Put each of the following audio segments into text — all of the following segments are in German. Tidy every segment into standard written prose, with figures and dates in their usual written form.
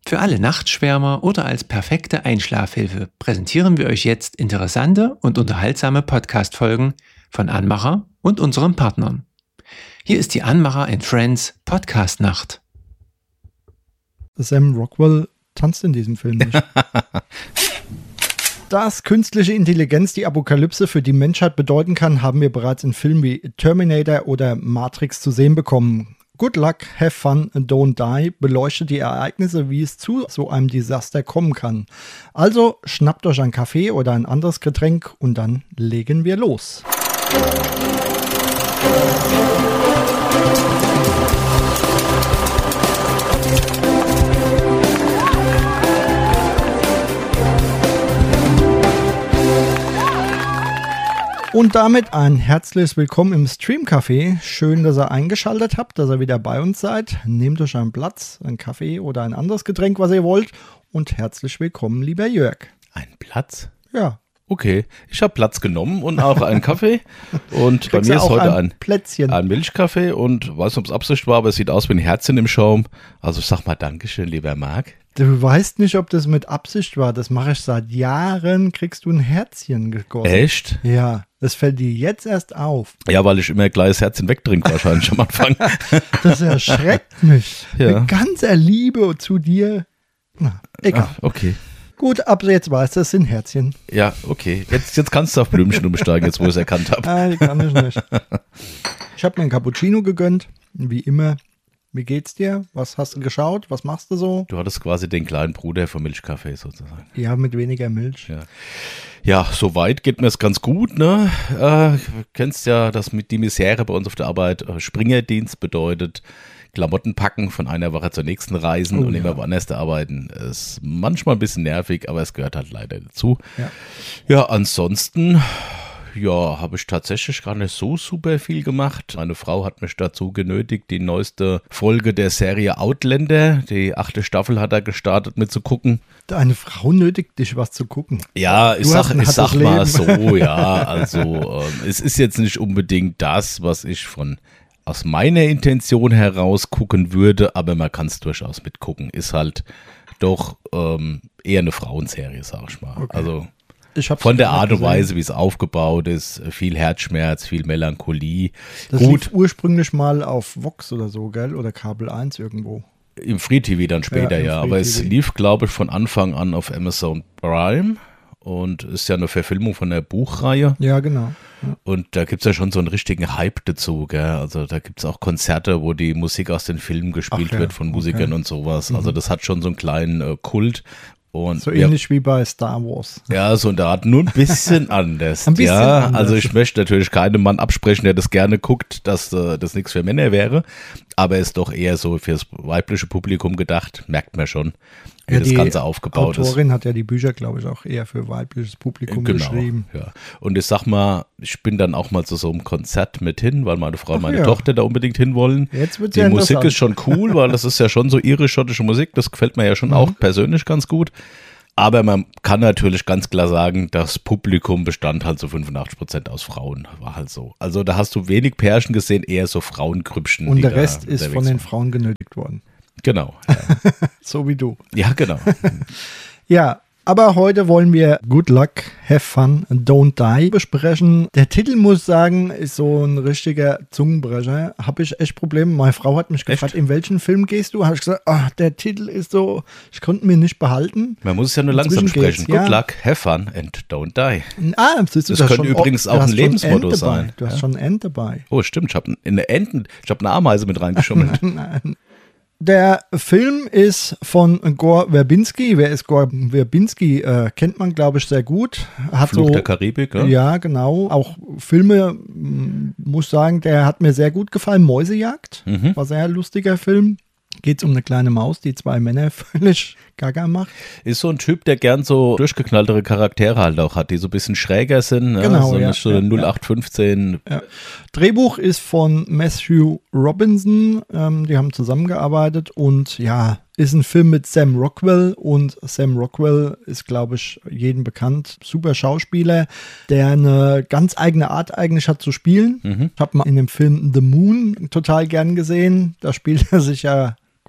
Für alle Nachtschwärmer oder als perfekte Einschlafhilfe präsentieren wir euch jetzt interessante und unterhaltsame Podcast-Folgen von Anmacher und unseren Partnern. Hier ist die Anmacher & Friends Podcast-Nacht. Sam Rockwell tanzt in diesem Film nicht. Dass künstliche Intelligenz die Apokalypse für die Menschheit bedeuten kann, haben wir bereits in Filmen wie Terminator oder Matrix zu sehen bekommen. Good Luck, Have Fun, Don't Die beleuchtet die Ereignisse, wie es zu so einem Desaster kommen kann. Also schnappt euch einen Kaffee oder ein anderes Getränk und dann legen wir los. Und damit ein herzliches Willkommen im Stream-Café. Schön, dass ihr eingeschaltet habt, dass ihr wieder bei uns seid. Nehmt euch einen Platz, einen Kaffee oder ein anderes Getränk, was ihr wollt. Und herzlich willkommen, lieber Jörg. Ein Platz? Ja. Okay, ich habe Platz genommen und auch einen Kaffee. Und bei mir ist heute ein Milchkaffee und weiß nicht, ob es Absicht war, aber es sieht aus wie ein Herzchen im Schaum. Also ich sag mal Dankeschön, lieber Marc. Du weißt nicht, ob das mit Absicht war. Das mache ich seit Jahren. Kriegst du ein Herzchen gegossen. Echt? Ja, das fällt dir jetzt erst auf. Ja, weil ich immer gleich das Herzchen wegtrinke wahrscheinlich am Anfang. Das erschreckt mich. Ja. Mit ganzer Liebe zu dir. Na, egal. Ach, okay. Gut, ab jetzt weißt du, das sind Herzchen. Ja, okay. Jetzt kannst du auf Blümchen umsteigen, jetzt wo ich es erkannt habe. Nein, kann ich nicht. Ich habe mir einen Cappuccino gegönnt, wie immer. Wie geht's dir? Was hast du geschaut? Was machst du so? Du hattest quasi den kleinen Bruder vom Milchkaffee sozusagen. Ja, mit weniger Milch. Ja, soweit geht mir es ganz gut, ne? Du kennst ja, dass mit die Misere bei uns auf der Arbeit Springerdienst bedeutet. Klamotten packen, von einer Woche zur nächsten reisen und immer woanders arbeiten. Ist manchmal ein bisschen nervig, aber es gehört halt leider dazu. Ja, ansonsten... Ja, habe ich tatsächlich gar nicht so super viel gemacht. Meine Frau hat mich dazu genötigt, die neueste Folge der Serie Outlander, die 8. Staffel hat er gestartet mit zu gucken. Deine Frau nötigt dich, was zu gucken. Ja, ich sag mal so, ja, also es ist jetzt nicht unbedingt das, was ich aus meiner Intention heraus gucken würde, aber man kann es durchaus mitgucken. Ist halt doch eher eine Frauenserie, sag ich mal. Okay. Also von der Art und Weise, wie es aufgebaut ist, viel Herzschmerz, viel Melancholie. Das lief ursprünglich mal auf Vox oder so, gell? Oder Kabel 1 irgendwo. Im Free TV dann später, ja. Aber es lief, glaube ich, von Anfang an auf Amazon Prime und ist ja eine Verfilmung von der Buchreihe. Ja, genau. Ja. Und da gibt es ja schon so einen richtigen Hype dazu, gell? Also da gibt es auch Konzerte, wo die Musik aus den Filmen gespielt wird von Musikern und sowas. Also das hat schon so einen kleinen Kult. Und so ähnlich wie bei Star Wars. Ja, so eine Art, nur ein bisschen anders. Ein bisschen anders. Also ich möchte natürlich keinem Mann absprechen, der das gerne guckt, dass das nichts für Männer wäre. Aber ist doch eher so fürs weibliche Publikum gedacht, merkt man schon, wie das Ganze aufgebaut ist. Die Autorin hat ja die Bücher, glaube ich, auch eher für weibliches Publikum geschrieben. Ja. Und ich sag mal, ich bin dann auch mal zu so einem Konzert mit hin, weil meine Frau und meine Tochter da unbedingt hin wollen. Jetzt wird's die Musik ist schon cool, weil das ist ja schon so irisch-schottische Musik, das gefällt mir ja schon auch persönlich ganz gut. Aber man kann natürlich ganz klar sagen, das Publikum bestand halt so 85% aus Frauen, war halt so. Also da hast du wenig Pärchen gesehen, eher so Frauengrüppchen. Und der Rest ist von den Frauen genötigt worden. Genau. Ja. So wie du. Ja, genau. Ja, aber heute wollen wir Good Luck, Have Fun, Don't Die besprechen. Der Titel, muss ich sagen, ist so ein richtiger Zungenbrecher. Habe ich echt Probleme. Meine Frau hat mich gefragt, in welchen Film gehst du? Habe ich gesagt, der Titel ist so, ich konnte mir nicht behalten. Man muss es ja nur langsam sprechen. Good Luck, Have Fun and Don't Die. Das könnte übrigens auch ein Lebensmotto sein. Du hast schon ein End dabei. Oh, stimmt. Ich habe eine Ameise mit reingeschummelt. Nein. Der Film ist von Gore Verbinski. Wer ist Gore Verbinski? Kennt man, glaube ich, sehr gut. Fluch der Karibik, ne? Ja, genau. Auch Filme, muss sagen, der hat mir sehr gut gefallen. Mäusejagd, war sehr lustiger Film. Geht es um eine kleine Maus, die zwei Männer völlig gaga macht. Ist so ein Typ, der gern so durchgeknalltere Charaktere halt auch hat, die so ein bisschen schräger sind. Genau, so ja. 0815. Ja. Drehbuch ist von Matthew Robinson. Die haben zusammengearbeitet und ja, ist ein Film mit Sam Rockwell. Und Sam Rockwell ist, glaube ich, jedem bekannt. Super Schauspieler, der eine ganz eigene Art eigentlich hat zu spielen. Ich habe mal in dem Film The Moon total gern gesehen. Da spielt er sich ja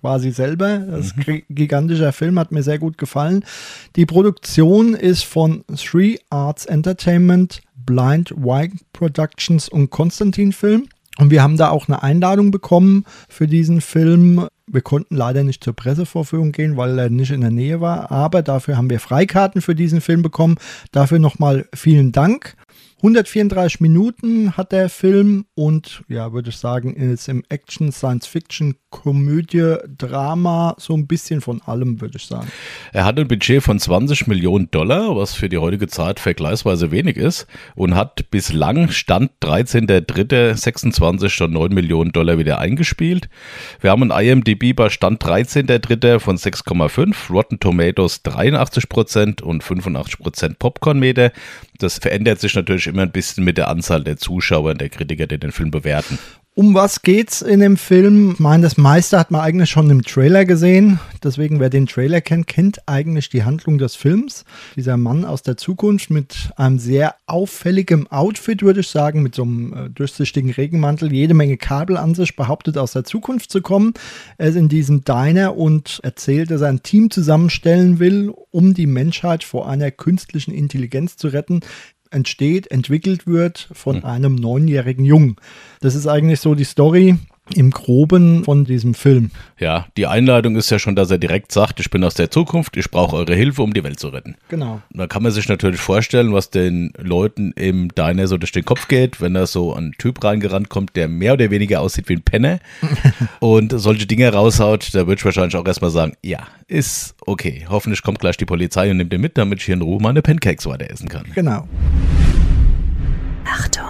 quasi selber. Das ist ein gigantischer Film, hat mir sehr gut gefallen. Die Produktion ist von 3 Arts Entertainment, Blind Wine Productions und Konstantin Film. Und wir haben da auch eine Einladung bekommen für diesen Film. Wir konnten leider nicht zur Pressevorführung gehen, weil er nicht in der Nähe war. Aber dafür haben wir Freikarten für diesen Film bekommen. Dafür nochmal vielen Dank. 134 Minuten hat der Film und ja, würde ich sagen, ist im Action, Science-Fiction, Komödie, Drama, so ein bisschen von allem, würde ich sagen. Er hat ein Budget von $20 Millionen, was für die heutige Zeit vergleichsweise wenig ist und hat bislang, Stand 13.03.26, schon $9 Millionen wieder eingespielt. Wir haben ein IMDb bei Stand 13.03. von 6,5, Rotten Tomatoes 83% und 85% Popcorn-Meter. Das verändert sich natürlich immer ein bisschen mit der Anzahl der Zuschauer und der Kritiker, die den Film bewerten. Um was geht's in dem Film? Ich meine, das meiste hat man eigentlich schon im Trailer gesehen. Deswegen, wer den Trailer kennt, kennt eigentlich die Handlung des Films. Dieser Mann aus der Zukunft mit einem sehr auffälligen Outfit, würde ich sagen, mit so einem durchsichtigen Regenmantel, jede Menge Kabel an sich, behauptet aus der Zukunft zu kommen. Er ist in diesem Diner und erzählt, dass er ein Team zusammenstellen will, um die Menschheit vor einer künstlichen Intelligenz zu retten. Entwickelt wird von einem 9-jährigen Jungen. Das ist eigentlich so die Story im Groben von diesem Film. Ja, die Einleitung ist ja schon, dass er direkt sagt, ich bin aus der Zukunft, ich brauche eure Hilfe, um die Welt zu retten. Genau. Da kann man sich natürlich vorstellen, was den Leuten im Diner so durch den Kopf geht, wenn da so ein Typ reingerannt kommt, der mehr oder weniger aussieht wie ein Penner und solche Dinge raushaut, da würde ich wahrscheinlich auch erstmal sagen, ja, ist okay. Hoffentlich kommt gleich die Polizei und nimmt den mit, damit ich hier in Ruhe meine Pancakes weiter essen kann. Genau. Achtung,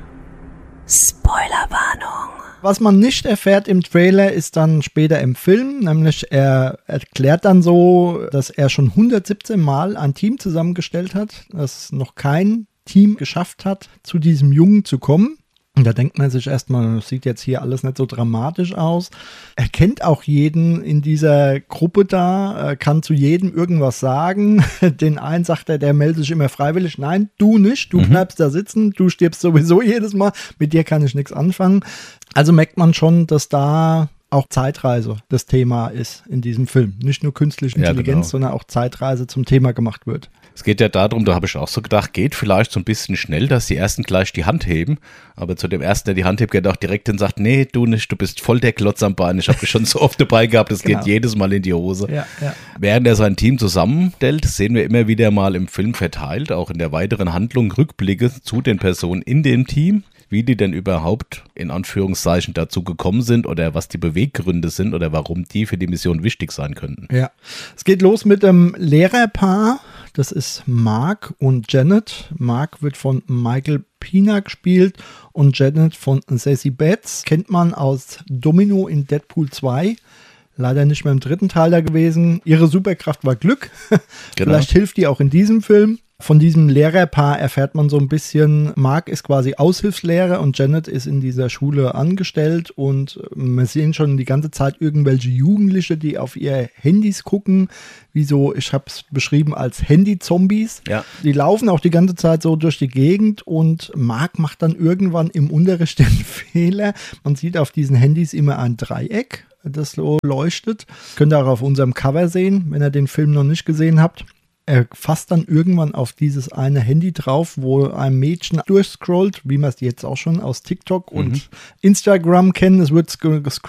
Spoilerwarnung. Was man nicht erfährt im Trailer, ist dann später im Film, nämlich er erklärt dann so, dass er schon 117 Mal ein Team zusammengestellt hat, das noch kein Team geschafft hat, zu diesem Jungen zu kommen. Und da denkt man sich erstmal, das sieht jetzt hier alles nicht so dramatisch aus. Er kennt auch jeden in dieser Gruppe da, kann zu jedem irgendwas sagen. Den einen sagt er, der meldet sich immer freiwillig. Nein, du nicht, du bleibst da sitzen, du stirbst sowieso jedes Mal, mit dir kann ich nichts anfangen. Also merkt man schon, dass da auch Zeitreise das Thema ist in diesem Film. Nicht nur künstliche Intelligenz, sondern auch Zeitreise zum Thema gemacht wird. Es geht ja darum, da habe ich auch so gedacht, geht vielleicht so ein bisschen schnell, dass die Ersten gleich die Hand heben. Aber zu dem Ersten, der die Hand hebt, geht auch direkt und sagt, nee, du nicht, du bist voll der Klotz am Bein. Ich habe dich schon so oft dabei gehabt, das geht jedes Mal in die Hose. Ja. Während er sein Team zusammenstellt, sehen wir immer wieder mal im Film verteilt, auch in der weiteren Handlung, Rückblicke zu den Personen in dem Team, wie die denn überhaupt in Anführungszeichen dazu gekommen sind oder was die Beweggründe sind oder warum die für die Mission wichtig sein könnten. Ja, es geht los mit einem Lehrerpaar, das ist Mark und Janet. Mark wird von Michael Pena gespielt und Janet von Sassy Betts. Kennt man aus Domino in Deadpool 2. Leider nicht mehr im 3. Teil da gewesen. Ihre Superkraft war Glück. Genau. Vielleicht hilft die auch in diesem Film. Von diesem Lehrerpaar erfährt man so ein bisschen, Mark ist quasi Aushilfslehrer und Janet ist in dieser Schule angestellt und wir sehen schon die ganze Zeit irgendwelche Jugendliche, die auf ihr Handys gucken, wie so, ich habe es beschrieben als Handy-Zombies. Ja. Die laufen auch die ganze Zeit so durch die Gegend und Mark macht dann irgendwann im Unterricht den Fehler. Man sieht auf diesen Handys immer ein Dreieck, das so leuchtet. Könnt ihr auch auf unserem Cover sehen, wenn ihr den Film noch nicht gesehen habt. Er fasst dann irgendwann auf dieses eine Handy drauf, wo ein Mädchen durchscrollt, wie man es jetzt auch schon aus TikTok und Instagram kennen. Es wird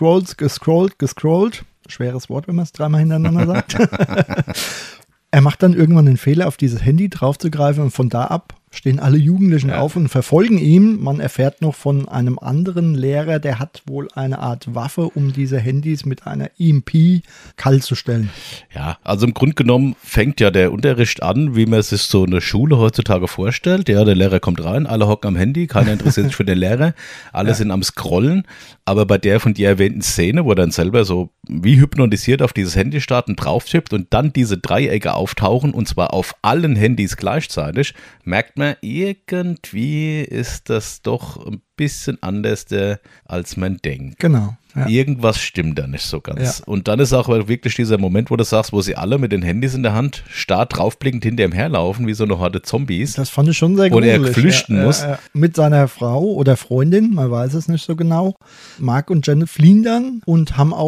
gescrollt. Schweres Wort, wenn man es dreimal hintereinander sagt. Er macht dann irgendwann den Fehler, auf dieses Handy draufzugreifen und von da ab stehen alle Jugendlichen auf und verfolgen ihn. Man erfährt noch von einem anderen Lehrer, der hat wohl eine Art Waffe, um diese Handys mit einer EMP kalt zu stellen. Ja, also im Grunde genommen fängt ja der Unterricht an, wie man sich so eine Schule heutzutage vorstellt. Ja, der Lehrer kommt rein, alle hocken am Handy, keiner interessiert sich für den Lehrer, alle sind am Scrollen. Aber bei der von dir erwähnten Szene, wo er dann selber so wie hypnotisiert auf dieses Handy starten, drauf tippt und dann diese Dreiecke auftauchen und zwar auf allen Handys gleichzeitig, merkt man, irgendwie ist das doch ein bisschen anders, als man denkt. Genau. Ja. Irgendwas stimmt da nicht so ganz. Ja. Und dann ist auch wirklich dieser Moment, wo du sagst, wo sie alle mit den Handys in der Hand starr draufblickend hinter ihm herlaufen, wie so eine Horde Zombies. Das fand ich schon sehr gruselig. Und er flüchten muss. Mit seiner Frau oder Freundin, man weiß es nicht so genau. Mark und Janet fliehen dann und haben auch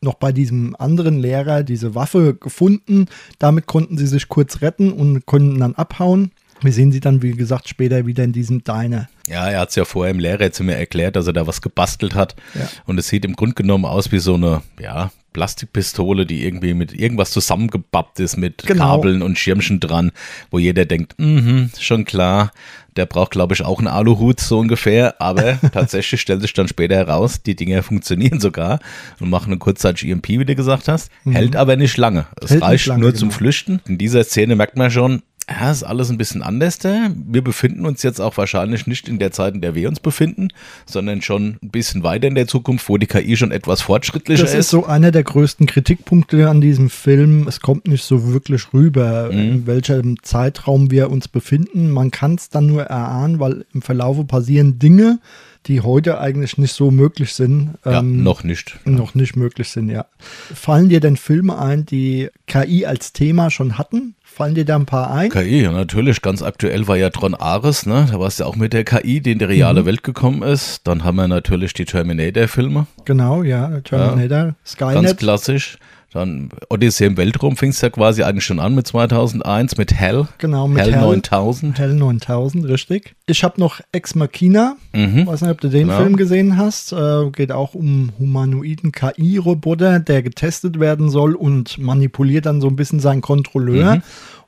noch bei diesem anderen Lehrer diese Waffe gefunden. Damit konnten sie sich kurz retten und konnten dann abhauen. Wir sehen sie dann, wie gesagt, später wieder in diesem Diner. Ja, er hat es ja vorher im Lehrerzimmer erklärt, dass er da was gebastelt hat. Ja. Und es sieht im Grunde genommen aus wie so eine, Plastikpistole, die irgendwie mit irgendwas zusammengebappt ist mit Kabeln und Schirmchen dran, wo jeder denkt, schon klar, der braucht, glaube ich, auch einen Aluhut so ungefähr, aber tatsächlich stellt sich dann später heraus, die Dinger funktionieren sogar und machen eine kurzzeitig EMP, wie du gesagt hast, hält aber nicht lange. Es reicht nur zum Flüchten. In dieser Szene merkt man schon, ja, ist alles ein bisschen anders. Wir befinden uns jetzt auch wahrscheinlich nicht in der Zeit, in der wir uns befinden, sondern schon ein bisschen weiter in der Zukunft, wo die KI schon etwas fortschrittlicher ist. Das ist so einer der größten Kritikpunkte an diesem Film. Es kommt nicht so wirklich rüber, in welchem Zeitraum wir uns befinden. Man kann es dann nur erahnen, weil im Verlaufe passieren Dinge, die heute eigentlich nicht so möglich sind. Noch nicht. Noch nicht möglich sind, ja. Fallen dir denn Filme ein, die KI als Thema schon hatten? Fallen dir da ein paar ein? KI, ja, natürlich. Ganz aktuell war ja Tron Ares, ne? Da war es ja auch mit der KI, die in die reale Welt gekommen ist. Dann haben wir natürlich die Terminator-Filme. Genau, ja, Terminator, Skynet. Ganz klassisch. Dann Odyssee im Weltraum fing es ja quasi eigentlich schon an mit 2001, mit Hell. Genau, mit Hell 9000. Hell 9000, richtig. Ich habe noch Ex Machina. Weiß nicht, ob du den Film gesehen hast. Geht auch um humanoiden KI-Roboter, der getestet werden soll und manipuliert dann so ein bisschen seinen Kontrolleur,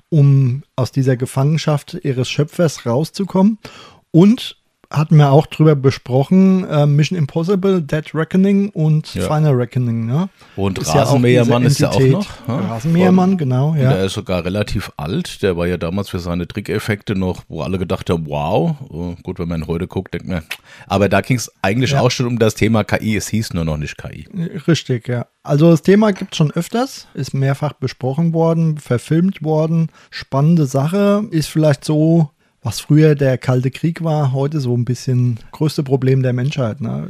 um aus dieser Gefangenschaft ihres Schöpfers rauszukommen. Und hatten wir auch drüber besprochen, Mission Impossible, Dead Reckoning und Final Reckoning. Ne? Und Rasenmähermann ist ja auch noch. Rasenmähermann, genau. Ja. Der ist sogar relativ alt. Der war ja damals für seine Trickeffekte noch, wo alle gedacht haben, wow. Gut, wenn man heute guckt, denkt man. Aber da ging es eigentlich auch schon um das Thema KI. Es hieß nur noch nicht KI. Richtig, ja. Also das Thema gibt es schon öfters, ist mehrfach besprochen worden, verfilmt worden. Spannende Sache, ist vielleicht so, was früher der Kalte Krieg war, heute so ein bisschen größte Problem der Menschheit. Ne?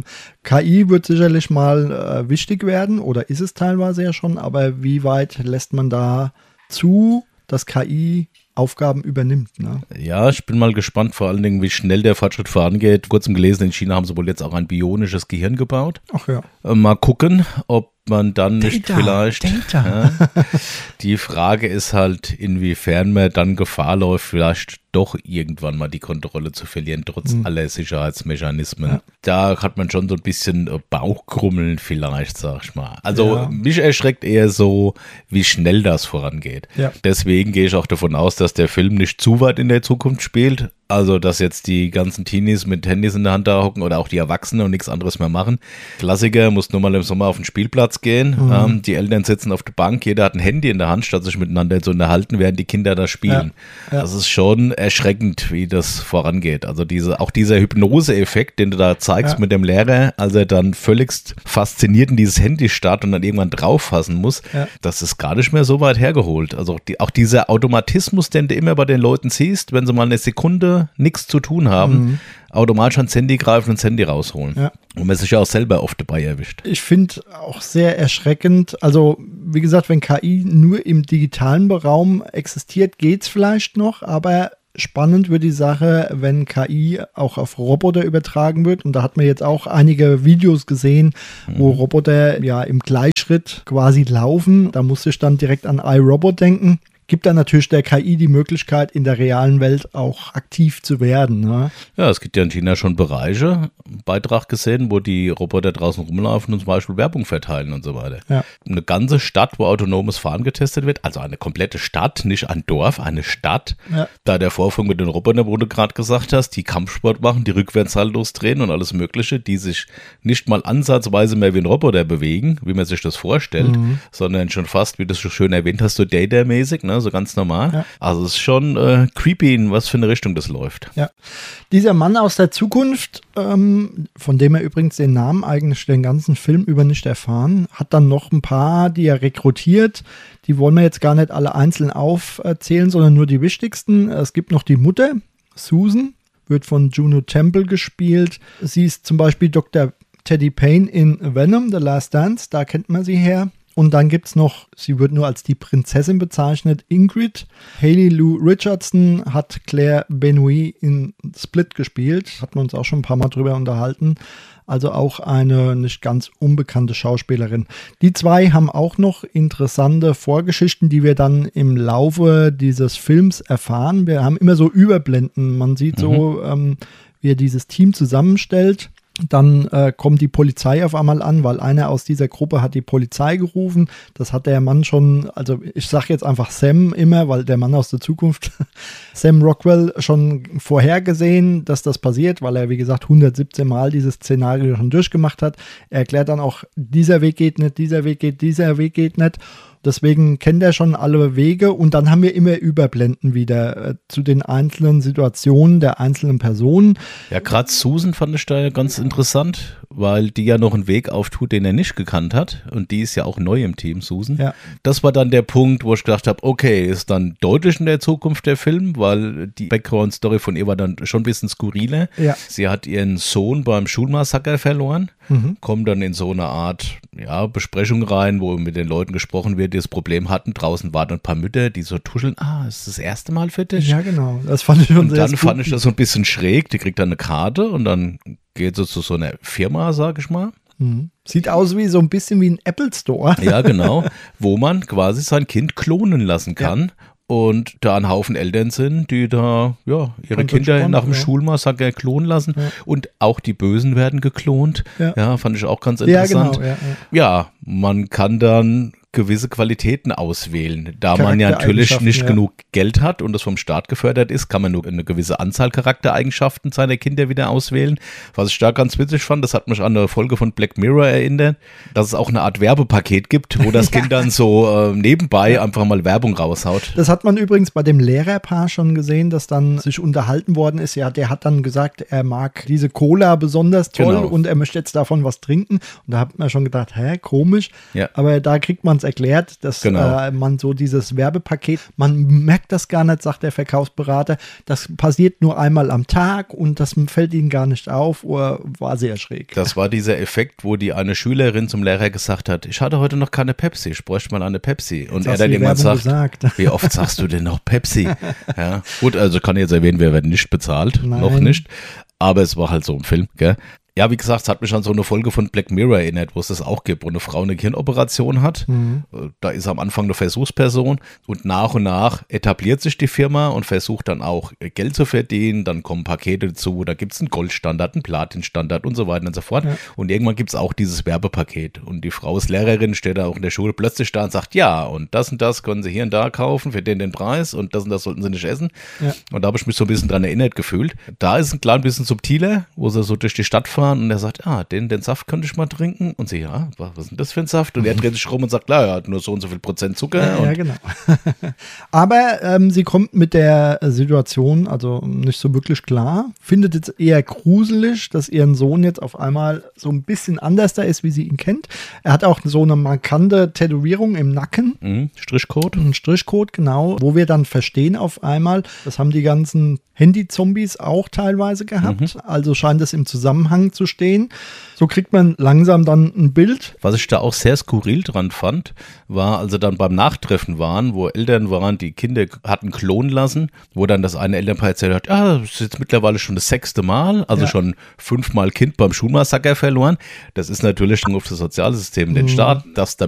KI wird sicherlich mal wichtig werden oder ist es teilweise ja schon, aber wie weit lässt man da zu, dass KI Aufgaben übernimmt? Ne? Ja, ich bin mal gespannt, vor allen Dingen, wie schnell der Fortschritt vorangeht. Kurzem gelesen, in China haben sie wohl jetzt auch ein bionisches Gehirn gebaut. Ach ja. Mal gucken, ob man dann nicht vielleicht. Die Frage ist halt, inwiefern man dann Gefahr läuft, vielleicht doch irgendwann mal die Kontrolle zu verlieren, trotz aller Sicherheitsmechanismen. Ja. Da hat man schon so ein bisschen Bauchkrummeln vielleicht, sag ich mal. Also mich erschreckt eher so, wie schnell das vorangeht. Ja. Deswegen gehe ich auch davon aus, dass der Film nicht zu weit in der Zukunft spielt. Also, dass jetzt die ganzen Teenies mit Handys in der Hand da hocken oder auch die Erwachsenen und nichts anderes mehr machen. Klassiker, muss nur mal im Sommer auf den Spielplatz gehen. Die Eltern sitzen auf der Bank, jeder hat ein Handy in der Hand, statt sich miteinander zu unterhalten, während die Kinder da spielen. Ja. Das ist schon erschreckend, wie das vorangeht. Also auch dieser Hypnose-Effekt, den du da zeigst mit dem Lehrer, als er dann völligst fasziniert in dieses Handy starrt und dann irgendwann drauffassen muss, das ist gar nicht mehr so weit hergeholt. Also auch dieser Automatismus, den du immer bei den Leuten siehst, wenn sie mal eine Sekunde nichts zu tun haben, automatisch ans Handy greifen und das Handy rausholen. Ja. Und man sich ja auch selber oft dabei erwischt. Ich finde auch sehr erschreckend, also wie gesagt, wenn KI nur im digitalen Raum existiert, geht es vielleicht noch, aber spannend wird die Sache, wenn KI auch auf Roboter übertragen wird. Und da hat man jetzt auch einige Videos gesehen, wo Roboter ja im Gleichschritt quasi laufen. Da musste ich dann direkt an iRobot denken. Gibt dann natürlich der KI die Möglichkeit, in der realen Welt auch aktiv zu werden. Ne? Ja, es gibt ja in China schon Bereiche, Beitrag gesehen, wo die Roboter draußen rumlaufen und zum Beispiel Werbung verteilen und so weiter. Ja. Eine ganze Stadt, wo autonomes Fahren getestet wird, also eine komplette Stadt, nicht ein Dorf, eine Stadt. Ja. Da der Vorfang mit den Robotern, wo du gerade gesagt hast, die Kampfsport machen, die Rückwärtssaltos drehen und alles Mögliche, die sich nicht mal ansatzweise mehr wie ein Roboter bewegen, wie man sich das vorstellt, sondern schon fast, wie du es schon schön erwähnt hast, so Data-mäßig, ne? So ganz normal. Ja. Also es ist schon creepy, in was für eine Richtung das läuft. Ja. Dieser Mann aus der Zukunft, von dem er übrigens den Namen eigentlich den ganzen Film über nicht erfahren, hat dann noch ein paar, die er rekrutiert. Die wollen wir jetzt gar nicht alle einzeln aufzählen, sondern nur die wichtigsten. Es gibt noch die Mutter, Susan, wird von Juno Temple gespielt. Sie ist zum Beispiel Dr. Teddy Payne in Venom, The Last Dance, da kennt man sie her. Und dann gibt es noch, sie wird nur als die Prinzessin bezeichnet, Ingrid. Hayley Lou Richardson hat Claire Benoit in Split gespielt. Hatten wir uns auch schon ein paar Mal drüber unterhalten. Also auch eine nicht ganz unbekannte Schauspielerin. Die zwei haben auch noch interessante Vorgeschichten, die wir dann im Laufe dieses Films erfahren. Wir haben immer so Überblenden. Man sieht so, wie er dieses Team zusammenstellt. Dann kommt die Polizei auf einmal an, weil einer aus dieser Gruppe hat die Polizei gerufen. Das hat der Mann schon, also ich sage jetzt einfach Sam immer, weil der Mann aus der Zukunft, Sam Rockwell, schon vorhergesehen, dass das passiert, weil er, wie gesagt, 117 Mal dieses Szenario schon durchgemacht hat. Er erklärt dann auch, dieser Weg geht nicht, dieser Weg geht nicht. Deswegen kennt er schon alle Wege und dann haben wir immer Überblenden wieder zu den einzelnen Situationen der einzelnen Personen. Ja, gerade Susan fand ich da ganz interessant, weil die ja noch einen Weg auftut, den er nicht gekannt hat und die ist ja auch neu im Team, Susan. Ja. Das war dann der Punkt, wo ich gedacht habe, okay, ist dann deutlich in der Zukunft der Film, weil die Background-Story von ihr war dann schon ein bisschen skurriler. Ja. Sie hat ihren Sohn beim Schulmassaker verloren, kommt dann in so eine Art Besprechung rein, wo mit den Leuten gesprochen wird, die das Problem hatten. Draußen waren ein paar Mütter, die so tuscheln, ist das erste Mal für dich? Ja, genau. Das fand ich schon und sehr dann spooky. fand ich das so ein bisschen schräg. Die kriegt dann eine Karte und dann geht sie zu so einer Firma, sag ich mal. Sieht aus wie so ein bisschen wie ein Apple Store. Ja, genau. Wo man quasi sein Kind klonen lassen kann. Und da ein Haufen Eltern sind, die da ihre Kinder nach dem Schulmassaker klonen lassen. Ja. Und auch die Bösen werden geklont. Ja, fand ich auch ganz interessant. Ja, genau. Ja, man kann dann gewisse Qualitäten auswählen. Da man ja natürlich nicht genug Geld hat und das vom Staat gefördert ist, kann man nur eine gewisse Anzahl Charaktereigenschaften seiner Kinder wieder auswählen. Was ich da ganz witzig fand, das hat mich an eine Folge von Black Mirror erinnert, dass es auch eine Art Werbepaket gibt, wo das Kind dann so nebenbei einfach mal Werbung raushaut. Das hat man übrigens bei dem Lehrerpaar schon gesehen, dass dann sich unterhalten worden ist. Ja, der hat dann gesagt, er mag diese Cola besonders toll und er möchte jetzt davon was trinken. Und da hat man schon gedacht, komisch. Ja. Aber da kriegt man es erklärt, dass man so dieses Werbepaket, man merkt das gar nicht, sagt der Verkaufsberater, das passiert nur einmal am Tag und das fällt ihnen gar nicht auf, oder war sehr schräg. Das war dieser Effekt, wo die eine Schülerin zum Lehrer gesagt hat, ich hatte heute noch keine Pepsi, ich bräuchte mal eine Pepsi. Und er dann irgendwann sagt, wie oft sagst du denn noch Pepsi? Ja, gut, also kann ich jetzt erwähnen, wir werden nicht bezahlt, noch nicht, aber es war halt so ein Film, gell? Ja, wie gesagt, es hat mich an so eine Folge von Black Mirror erinnert, wo es das auch gibt, wo eine Frau eine Gehirnoperation hat. Da ist am Anfang eine Versuchsperson und nach etabliert sich die Firma und versucht dann auch Geld zu verdienen. Dann kommen Pakete dazu, da gibt es einen Goldstandard, einen Platinstandard und so weiter und so fort. Ja. Und irgendwann gibt es auch dieses Werbepaket. Und die Frau ist Lehrerin, steht da auch in der Schule plötzlich da und sagt, ja, und das können Sie hier und da kaufen für den Preis und das sollten Sie nicht essen. Ja. Und da habe ich mich so ein bisschen dran erinnert gefühlt. Da ist ein klein bisschen subtiler, wo sie so durch die Stadt fahren und er sagt, den Saft könnte ich mal trinken. Und sie, was ist denn das für ein Saft? Und er dreht sich rum und sagt, klar, er hat nur so und so viel Prozent Zucker. Ja, genau. Aber sie kommt mit der Situation also nicht so wirklich klar. Findet es eher gruselig, dass ihren Sohn jetzt auf einmal so ein bisschen anders da ist, wie sie ihn kennt. Er hat auch so eine markante Tätowierung im Nacken. Strichcode. Ein Strichcode, genau. Wo wir dann verstehen auf einmal, das haben die ganzen Handy-Zombies auch teilweise gehabt. Also scheint es im Zusammenhang zu stehen. So kriegt man langsam dann ein Bild. Was ich da auch sehr skurril dran fand, war, als sie dann beim Nachtreffen waren, wo Eltern waren, die Kinder hatten klonen lassen, wo dann das eine Elternpaar erzählt hat, das ist jetzt mittlerweile schon das 6. Mal, also schon 5-mal Kind beim Schulmassaker verloren. Das ist natürlich auf das soziale System, den Staat, dass da